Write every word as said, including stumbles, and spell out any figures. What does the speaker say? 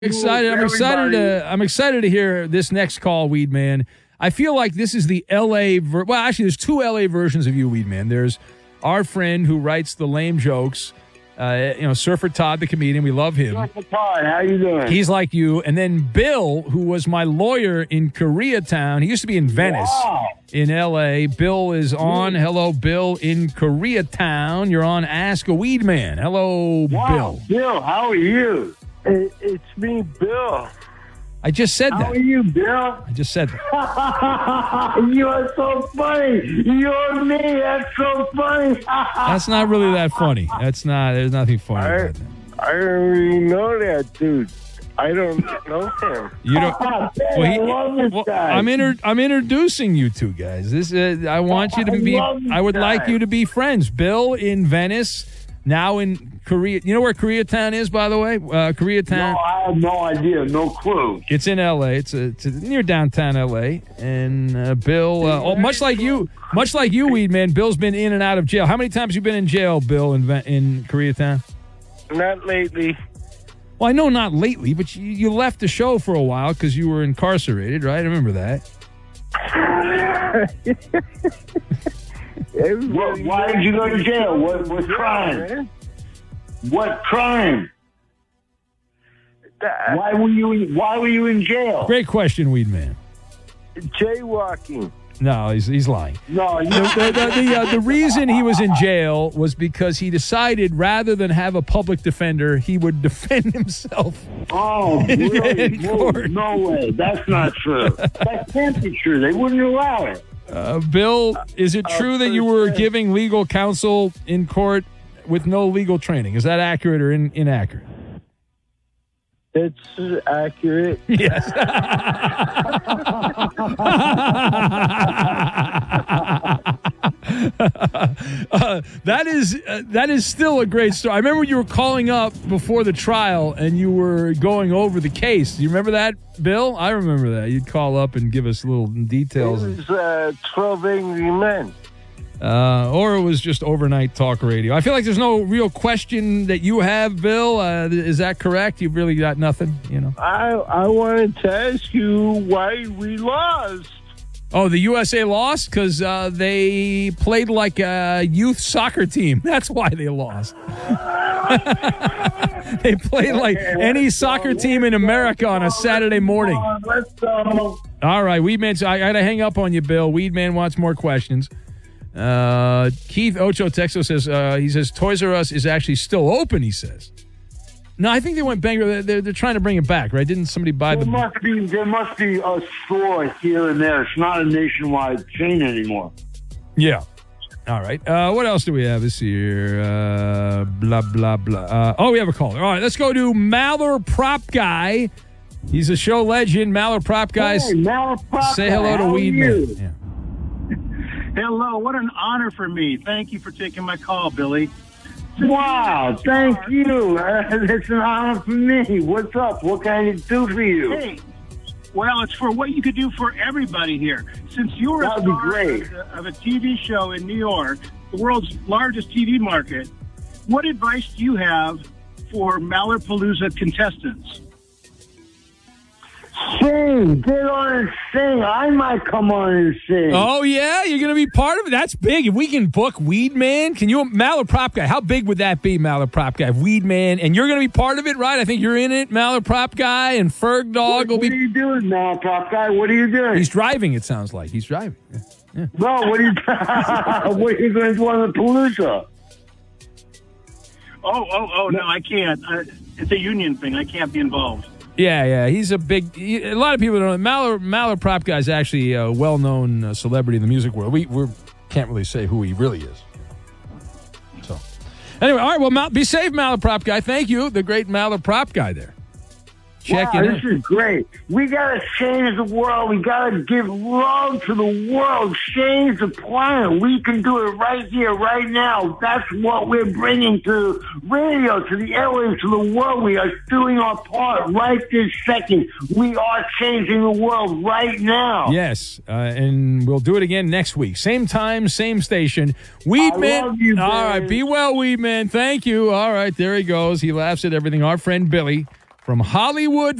Excited! I'm excited to. I'm excited to hear this next call, Weed Man. I feel like this is the L A. Ver- well, actually, there's two L A versions of you, Weed Man. There's our friend who writes the lame jokes. Uh, you know, Surfer Todd, the comedian. We love him. Surfer Todd, how you doing? He's like you. And then Bill, who was my lawyer in Koreatown. He used to be in Venice, wow. in L A. Bill is on. Hello, Bill in Koreatown. You're on Ask a Weed Man. Hello, wow. Bill. Bill, how are you? It, it's me, Bill. I just said that. How are you, Bill? I just said that. You are so funny. You're me. That's so funny. That's not really that funny. That's not. There's nothing funny I, about that. I don't really know that dude. I don't know him. You don't. well, he, I love this well, guy. I'm inter, I'm introducing you two guys. This. Uh, I want you to I be. love this I would guy. like you to be friends. Bill in Venice, now in Korea. You know where Koreatown is, by the way? Uh, Koreatown. No, I have no idea. No clue. It's in L A. It's, a, it's a, near downtown L A. And uh, Bill, uh, oh, much like you, much like you, Weed Man. Bill's been in and out of jail. How many times have you been in jail, Bill, in in Koreatown? Not lately. Well, I know not lately, but you, you left the show for a while because you were incarcerated, right? I remember that. What, why did you go to jail? What, what crime? What crime? Why were you in, Why were you in jail? Great question, Weed Man. Jaywalking. No, he's he's lying. No, you The the the, the, uh, the reason he was in jail was because he decided rather than have a public defender, he would defend himself. Oh, really? in court. No way. That's not true. That can't be true. They wouldn't allow it. Uh, Bill, is it true that you were giving legal counsel in court with no legal training? Is that accurate or in, inaccurate? It's accurate. Yes. uh, that is uh, that is still a great story. I remember you were calling up before the trial and you were going over the case. Do you remember that, Bill? I remember that. You'd call up and give us little details. It was uh, twelve Angry Men. Uh, or it was just overnight talk radio. I feel like there's no real question that you have, Bill. Uh, is that correct? You've really got nothing, you know? I I wanted to ask you why we lost. Oh, the U S A lost because uh, they played like a youth soccer team. That's why they lost. They played like any soccer team in America on a Saturday morning. Let's go. All right, Weedman. I got to hang up on you, Bill. Weedman wants more questions. Uh, Keith Ocho Texo says, uh, he says, Toys R Us is actually still open, he says. No, I think they went bankrupt. They're, they're trying to bring it back, right? Didn't somebody buy There the... must be there must be a store here and there. It's not a nationwide chain anymore. Yeah. All right. Uh, what else do we have this here? Uh, blah, blah, blah. Uh, oh, we have a caller. All right, let's go to Maller Prop Guy. He's a show legend. Maller Prop Guy. Hey, Maller Prop Say Guy, hello to how are Weed you? Man. Yeah. Hello, what an honor for me. Thank you for taking my call, Billy. Wow, thank you. Uh, it's an honor for me. What's up? What can I do for you? Hey, well, it's for what you could do for everybody here. Since you were a That'd be star great. of, a, of a T V show in New York, the world's largest T V market, what advice do you have for Mallerpalooza contestants? Sing. Get on and sing. I might come on and sing. Oh, yeah? You're going to be part of it? That's big. If we can book Weed Man, can you, Maller Prop Guy, how big would that be, Maller Prop Guy? Weed Man, and you're going to be part of it, right? I think you're in it, Maller Prop Guy, and Ferg Dog What, will what be... are you doing, Maller Prop Guy? What are you doing? He's driving, it sounds like. He's driving. Yeah. Yeah. No, what are you What are you going to do on the Palooza? Oh, oh, oh, no, I can't. Uh, it's a union thing. I can't be involved. Yeah, yeah, he's a big. He, a lot of people don't know. Maller, Maller Prop Guy is actually a well-known uh, celebrity in the music world. We we can't really say who he really is. So, anyway, all right. Well, Mal, be safe, Maller Prop Guy. Thank you, the great Maller Prop Guy there. Check wow, it this in. is great. We got to change the world. We got to give love to the world. Change the planet. We can do it right here, right now. That's what we're bringing to radio, to the airwaves, to the world. We are doing our part right this second. We are changing the world right now. Yes, uh, and we'll do it again next week. Same time, same station. Weed I Man. love you, all Ben. right, be well, Weed Man. Thank you. All right, there he goes. He laughs at everything. Our friend Billy From Hollywood